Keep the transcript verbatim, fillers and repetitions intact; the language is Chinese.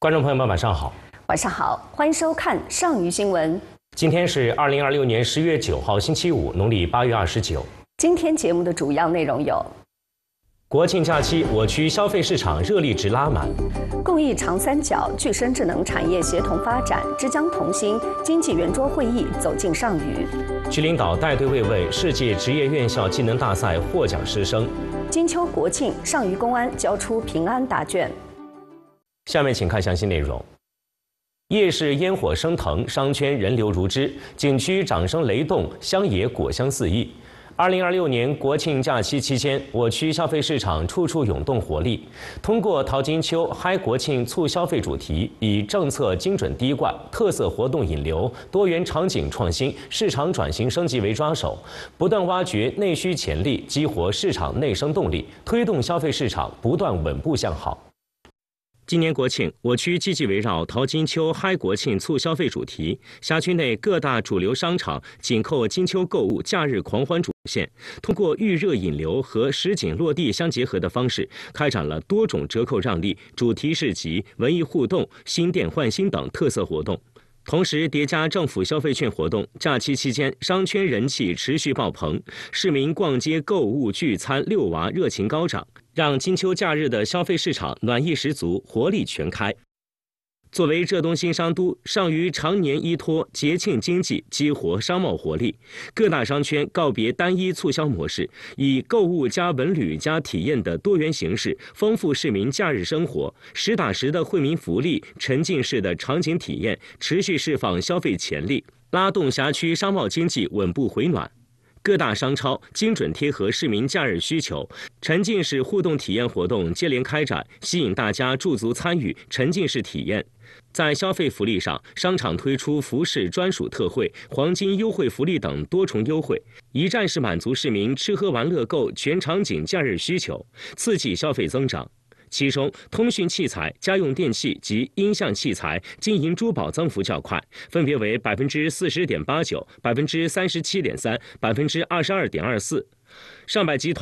观众朋友们，晚上好。 晚上好，欢迎收看上虞新闻。 今天是二零二六年十月九号，星期五，农历八月二十九。 今天节目的主要内容有： 国庆假期，我区消费市场热力值拉满； 共益长三角具身智能产业协同发展，之江同心经济圆桌会议走进上虞； 区领导带队慰问世界职业院校技能大赛获奖师生； 金秋国庆，上虞公安交出平安答卷。 下面请看详细内容。夜市烟火升腾，商圈人流如织，景区掌声雷动，乡野果香四溢。二零二六年国庆假期期间，我区消费市场处处涌动活力。通过淘金秋嗨国庆促消费主题，以政策精准滴灌、特色活动引流、多元场景创新、市场转型升级为抓手，不断挖掘内需潜力，激活市场内生动力，推动消费市场不断稳步向好。今年国庆，我区积极围绕淘金秋嗨国庆促消费主题，辖区内各大主流商场紧扣金秋购物假日狂欢主线，通过预热引流和实景落地相结合的方式，开展了多种折扣让利、主题市集、文艺互动、新店换新等特色活动。同时叠加政府消费券活动，假期期间商圈人气持续爆棚，市民逛街购物聚餐遛娃热情高涨，让金秋假日的消费市场暖意十足，活力全开。作为浙东新商都，上虞常年依托节庆经济激活商贸活力，各大商圈告别单一促销模式，以购物加文旅加体验的多元形式，丰富市民假日生活，实打实的惠民福利、沉浸式的场景体验，持续释放消费潜力，拉动辖区商贸经济稳步回暖。各大商超精准贴合市民假日需求，沉浸式互动体验活动接连开展，吸引大家驻足参与沉浸式体验。在消费福利上，商场推出服饰专属特惠、黄金优惠福利等多重优惠，一站式满足市民吃喝玩乐购全场景假日需求，刺激消费增长。其中，通讯器材、家用电器及音像器材、金银珠宝增幅较快，分别为百分之四十点八九、百分之三十七点三、百分之二十二点二四。上百集团